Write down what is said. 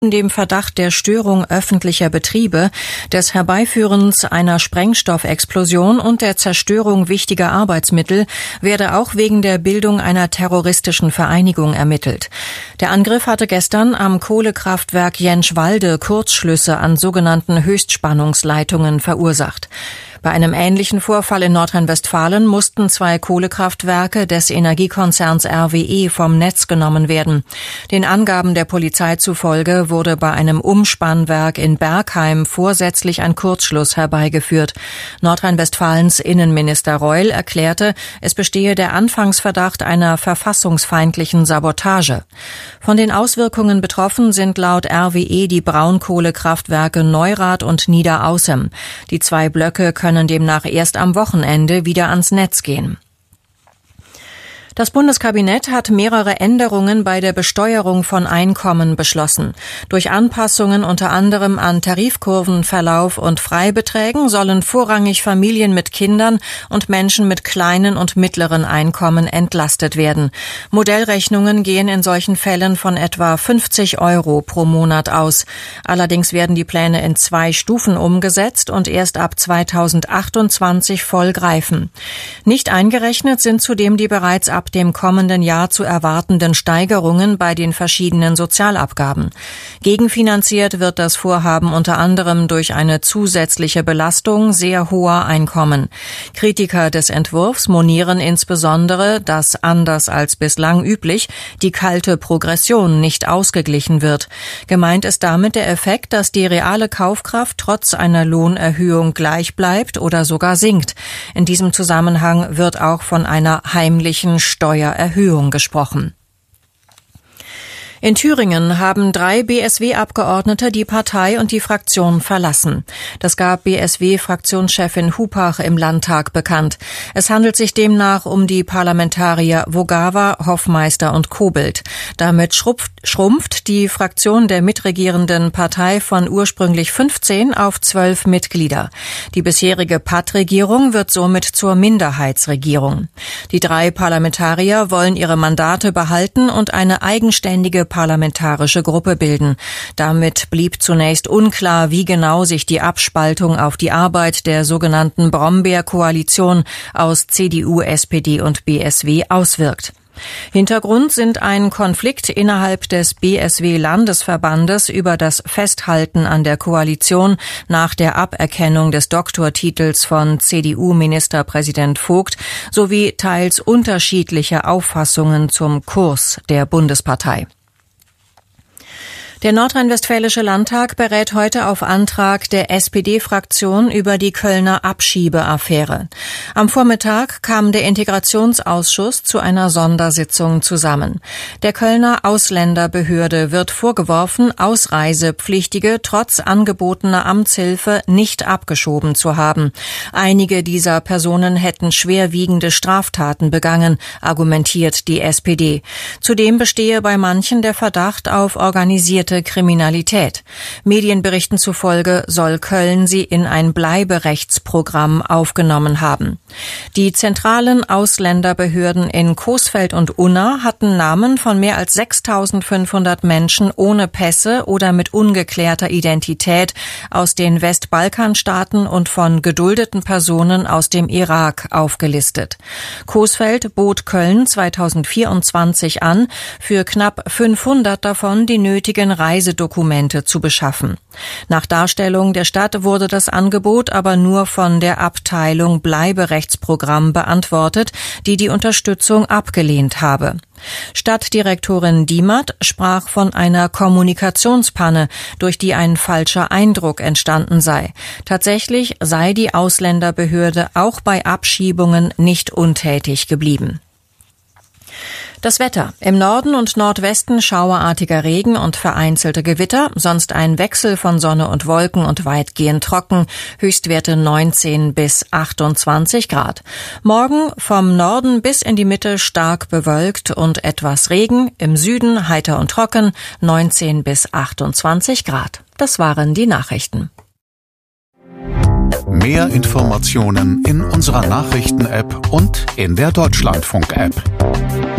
dem Verdacht der Störung öffentlicher Betriebe, des Herbeiführens einer Sprengstoffexplosion und der Zerstörung wichtiger Arbeitsmittel werde auch wegen der Bildung einer terroristischen Vereinigung ermittelt. Der Angriff hatte gestern am Kohlekraftwerk Jänschwalde Kurzschlüsse an sogenannten Höchstspannungsleitungen verursacht. Bei einem ähnlichen Vorfall in Nordrhein-Westfalen mussten 2 Kohlekraftwerke des Energiekonzerns RWE vom Netz genommen werden. Den Angaben der Polizei zufolge wurde bei einem Umspannwerk in Bergheim vorsätzlich ein Kurzschluss herbeigeführt. Nordrhein-Westfalens Innenminister Reul erklärte, es bestehe der Anfangsverdacht einer verfassungsfeindlichen Sabotage. Von den Auswirkungen betroffen sind laut RWE die Braunkohlekraftwerke Neurath und Niederaußem. Die 2 Blöcke können demnach erst am Wochenende wieder ans Netz gehen. Das Bundeskabinett hat mehrere Änderungen bei der Besteuerung von Einkommen beschlossen. Durch Anpassungen unter anderem an Tarifkurvenverlauf und Freibeträgen sollen vorrangig Familien mit Kindern und Menschen mit kleinen und mittleren Einkommen entlastet werden. Modellrechnungen gehen in solchen Fällen von etwa 50 € pro Monat aus. Allerdings werden die Pläne in 2 Stufen umgesetzt und erst ab 2028 voll greifen. Nicht eingerechnet sind zudem die bereits ab dem kommenden Jahr zu erwartenden Steigerungen bei den verschiedenen Sozialabgaben. Gegenfinanziert wird das Vorhaben unter anderem durch eine zusätzliche Belastung sehr hoher Einkommen. Kritiker des Entwurfs monieren insbesondere, dass anders als bislang üblich die kalte Progression nicht ausgeglichen wird. Gemeint ist damit der Effekt, dass die reale Kaufkraft trotz einer Lohnerhöhung gleich bleibt oder sogar sinkt. In diesem Zusammenhang wird auch von einer heimlichen Steuererhöhung gesprochen. In Thüringen haben 3 BSW-Abgeordnete die Partei und die Fraktion verlassen. Das gab BSW-Fraktionschefin Hupach im Landtag bekannt. Es handelt sich demnach um die Parlamentarier Vogava, Hoffmeister und Kobelt. Damit schrumpft die Fraktion der mitregierenden Partei von ursprünglich 15 auf 12 Mitglieder. Die bisherige Patt-Regierung wird somit zur Minderheitsregierung. Die 3 Parlamentarier wollen ihre Mandate behalten und eine eigenständige parlamentarische Gruppe bilden. Damit blieb zunächst unklar, wie genau sich die Abspaltung auf die Arbeit der sogenannten Brombeer-Koalition aus CDU, SPD und BSW auswirkt. Hintergrund sind ein Konflikt innerhalb des BSW-Landesverbandes über das Festhalten an der Koalition nach der Aberkennung des Doktortitels von CDU-Ministerpräsident Vogt sowie teils unterschiedliche Auffassungen zum Kurs der Bundespartei. Der nordrhein-westfälische Landtag berät heute auf Antrag der SPD-Fraktion über die Kölner Abschiebeaffäre. Am Vormittag kam der Integrationsausschuss zu einer Sondersitzung zusammen. Der Kölner Ausländerbehörde wird vorgeworfen, Ausreisepflichtige trotz angebotener Amtshilfe nicht abgeschoben zu haben. Einige dieser Personen hätten schwerwiegende Straftaten begangen, argumentiert die SPD. Zudem bestehe bei manchen der Verdacht auf organisierte Kriminalität. Medienberichten zufolge soll Köln sie in ein Bleiberechtsprogramm aufgenommen haben. Die zentralen Ausländerbehörden in Coesfeld und Unna hatten Namen von mehr als 6.500 Menschen ohne Pässe oder mit ungeklärter Identität aus den Westbalkanstaaten und von geduldeten Personen aus dem Irak aufgelistet. Coesfeld bot Köln 2024 an, für knapp 500 davon die nötigen Reisedokumente zu beschaffen. Nach Darstellung der Stadt wurde das Angebot aber nur von der Abteilung Bleiberechtsprogramm beantwortet, die Unterstützung abgelehnt habe. Stadtdirektorin Diemert sprach von einer Kommunikationspanne, durch die ein falscher Eindruck entstanden sei. Tatsächlich sei die Ausländerbehörde auch bei Abschiebungen nicht untätig geblieben. Das Wetter. Im Norden und Nordwesten schauerartiger Regen und vereinzelte Gewitter, sonst ein Wechsel von Sonne und Wolken und weitgehend trocken, Höchstwerte 19 bis 28 Grad. Morgen vom Norden bis in die Mitte stark bewölkt und etwas Regen, im Süden heiter und trocken, 19 bis 28 Grad. Das waren die Nachrichten. Mehr Informationen in unserer Nachrichten-App und in der Deutschlandfunk-App.